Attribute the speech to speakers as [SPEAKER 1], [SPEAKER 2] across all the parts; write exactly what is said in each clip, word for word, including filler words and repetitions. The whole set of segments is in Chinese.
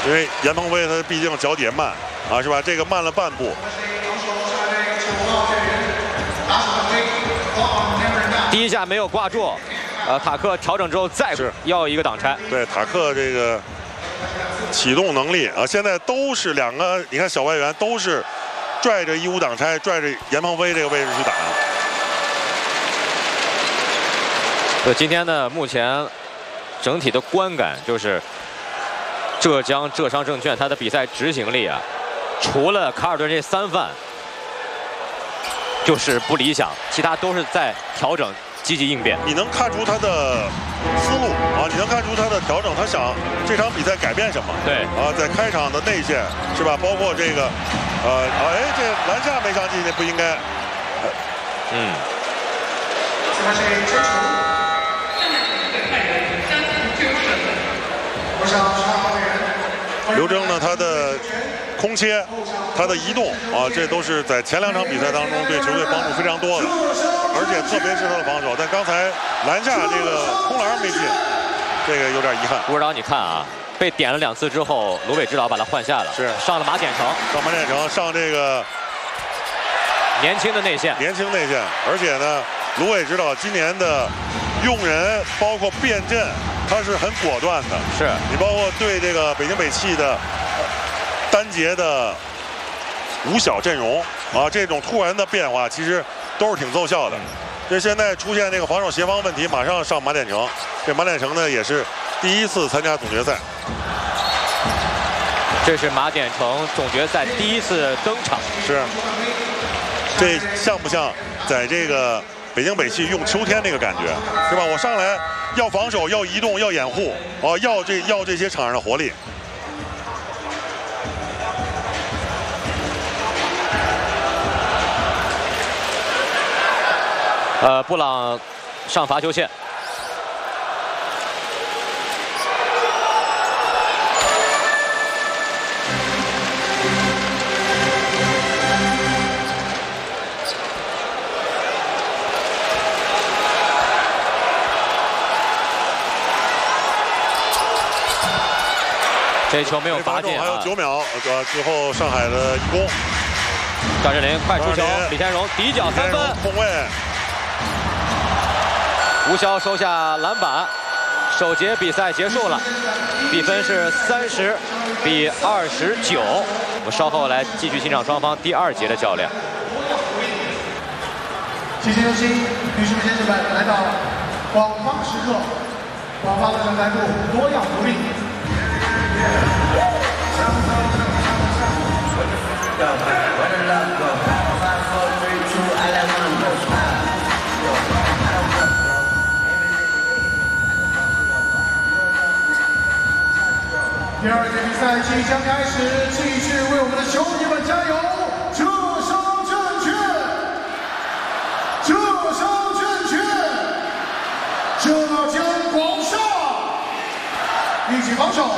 [SPEAKER 1] 因为严鹏飞他毕竟脚底慢啊，是吧？这个慢了半步。
[SPEAKER 2] 第一下没有挂住，呃，塔克调整之后再要一个挡拆。
[SPEAKER 1] 对，塔克这个启动能力啊，现在都是两个，你看小外援都是拽着一五挡拆，拽着严鹏飞这个位置去打。
[SPEAKER 2] 对，今天呢，目前整体的观感就是浙江浙商证券它的比赛执行力啊，除了卡尔顿这三犯就是不理想，其他都是在调整、积极应变。
[SPEAKER 1] 你能看出他的思路啊，你能看出他的调整，他想这场比赛改变什么？
[SPEAKER 2] 对
[SPEAKER 1] 啊，在开场的内线是吧？包括这个，呃，哎，这篮下没上进，这不应该。
[SPEAKER 2] 嗯。
[SPEAKER 1] 刘铮呢，他的空切，他的移动啊，这都是在前两场比赛当中对球队帮助非常多的，而且特别是他的防守。但刚才篮下这个空篮没进，这个有点遗憾。
[SPEAKER 2] 吴指导，你看啊，被点了两次之后，卢伟指导把他换下了，
[SPEAKER 1] 是
[SPEAKER 2] 上了马典成，
[SPEAKER 1] 上马典成，上这个
[SPEAKER 2] 年轻的内线，
[SPEAKER 1] 年轻内线，而且呢，卢伟指导今年的用人包括变阵。他是很果断的，
[SPEAKER 2] 是
[SPEAKER 1] 你包括对这个北京北汽的单节的五小阵容啊，这种突然的变化其实都是挺奏效的。这现在出现这个防守协防问题，马上上马典成，这马典成呢也是第一次参加总决赛。
[SPEAKER 2] 这是马典成总决赛第一次登场，
[SPEAKER 1] 是。这像不像在这个北京北汽用秋天那个感觉，是吧？我上来。要防守，要移动，要掩护，哦，要这要这些场上的活力。
[SPEAKER 2] 呃，布朗上罚球线。这球没有罚进，
[SPEAKER 1] 还有九秒，呃，最后上海的一攻，
[SPEAKER 2] 张镇麟快出球，李天荣底角三分，
[SPEAKER 1] 空位，
[SPEAKER 2] 吴骁收下篮板，首节比赛结束了，比分是三十比二十九。我们稍后来继续欣赏双方第二节的较量。
[SPEAKER 3] 谢谢有请女士们、先生们来到广发时刻，广发的生态部多样福利。第二节比赛即将开始，继续为我们的球迷们加油！浙商证券，浙商证券，浙江广厦，一起防守。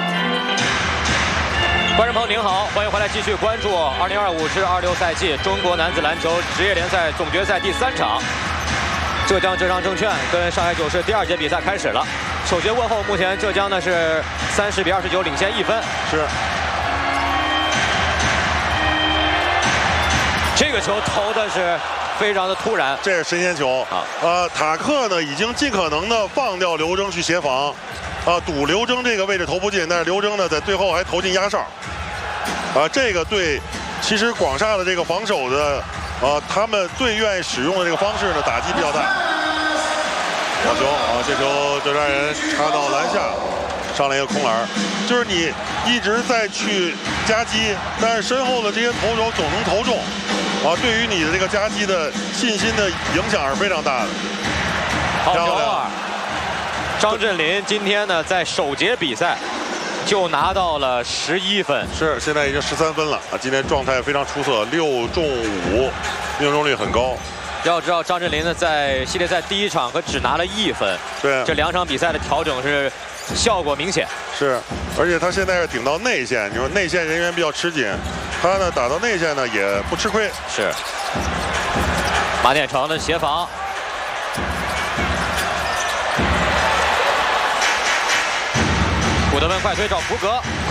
[SPEAKER 2] 观众朋友您好，欢迎回来继续关注二零二五至二六赛季中国男子篮球职业联赛总决赛第三场，浙江浙商证券跟上海九市第二节比赛开始了。首节过后，目前浙江呢是三十比二十九领先一分。
[SPEAKER 1] 是。
[SPEAKER 2] 这个球投的是非常的突然，
[SPEAKER 1] 这是神仙球啊！呃，塔克呢已经尽可能的放掉刘铮去协防。啊，赌刘铮这个位置投不进，但是刘铮呢在最后还投进压哨，啊，这个对，其实广厦的这个防守的，啊，他们最愿意使用的这个方式呢，打击比较大。好球啊！这球浙江人插到篮下，上来一个空篮，就是你一直在去夹击，但是身后的这些投手总能投中，啊，对于你的这个夹击的信心的影响是非常大的。
[SPEAKER 2] 好球啊！张镇麟今天呢，在首节比赛就拿到了十一分，
[SPEAKER 1] 是现在已经十三分了啊！今天状态非常出色，六中五，命中率很高。
[SPEAKER 2] 要知道张镇麟呢，在系列赛第一场可只拿了一分，
[SPEAKER 1] 对，
[SPEAKER 2] 这两场比赛的调整是效果明显。
[SPEAKER 1] 是，而且他现在是顶到内线，你说内线人员比较吃紧，他呢打到内线呢也不吃亏。
[SPEAKER 2] 是，马典成的协防。古德温快推找福格，